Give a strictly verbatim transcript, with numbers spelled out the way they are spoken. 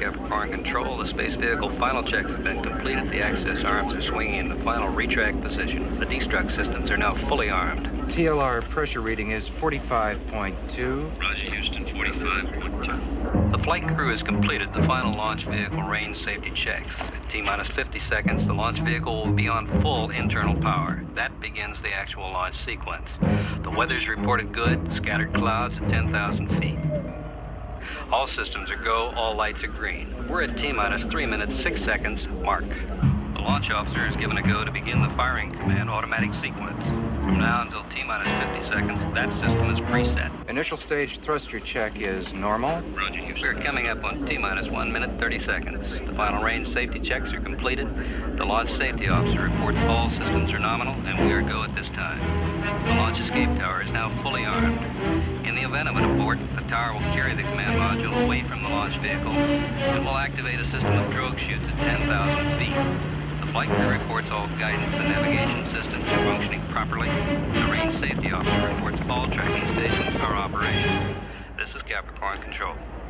Capricorn Control. The space vehicle final checks have been completed. The access arms are swinging in the final retract position. The destruct systems are now fully armed. T L R pressure reading is forty-five point two. Roger, Houston, forty-five point two. The flight crew has completed the final launch vehicle range safety checks. At T-minus fifty seconds, the launch vehicle will be on full internal power. That begins the actual launch sequence. The weather's reported good, scattered clouds at ten thousand feet. All systems are go, all lights are green. We're at T-minus three minutes, six seconds, mark. The launch officer is given a go to begin the firing command automatic sequence. From now until T-minus fifty seconds, that system is preset. Initial stage thruster check is normal. Roger, Houston. We're coming up on T-minus one minute, thirty seconds. The final range safety checks are completed. The launch safety officer reports all systems are nominal, and we are go at this time. The launch escape tower is now fully armed. In the event of an abort, the tower will carry the command module away from the launch vehicle. It will activate a system of drogue chutes at ten thousand feet. The flight crew reports all guidance and navigation systems are functioning properly. The range safety officer reports all tracking stations are operational. This is Capricorn Control.